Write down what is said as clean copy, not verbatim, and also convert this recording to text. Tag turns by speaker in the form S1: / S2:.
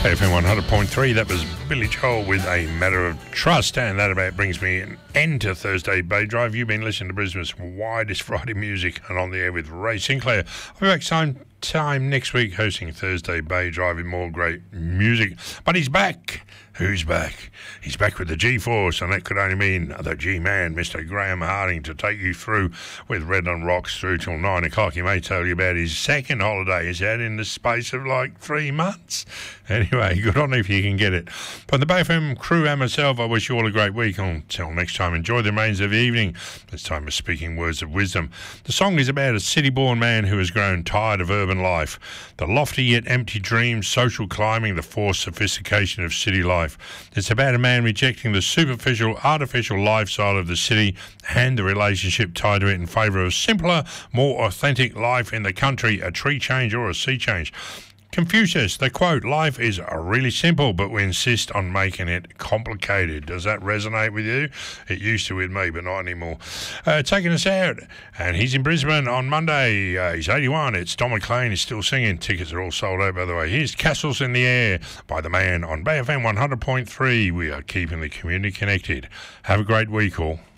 S1: FM 100.3, that was Billy Joel with A Matter of Trust, and that about brings me an end to Thursday Bay Drive. You've been listening to Brisbane's widest Friday music and on the air with Ray Sinclair. I'll be back same time next week hosting Thursday Bay Drive with more great music. But he's back. Who's back? He's back with the G-Force, and that could only mean the G-Man, Mr. Graham Harding, to take you through with Red on Rocks through till 9 o'clock. He may tell you about his second holiday he's had in the space of like 3 months. Anyway, good on if you can get it. From the Bay FM crew and myself, I wish you all a great week. Until next time, enjoy the remains of the evening. This time of speaking words of wisdom. The song is about a city-born man who has grown tired of urban life. The lofty yet empty dreams, social climbing, the forced sophistication of city life. It's about a man rejecting the superficial, artificial lifestyle of the city and the relationship tied to it in favour of a simpler, more authentic life in the country, a tree change or a sea change. Confucius, they quote, "Life is really simple, but we insist on making it complicated." Does that resonate with you? It used to with me, but not anymore. Taking us out, and he's in Brisbane on Monday. He's 81. It's Don McLean. He's still singing. Tickets are all sold out, by the way. Here's Castles in the Air by the man on Bay FM 100.3. We are keeping the community connected. Have a great week, all.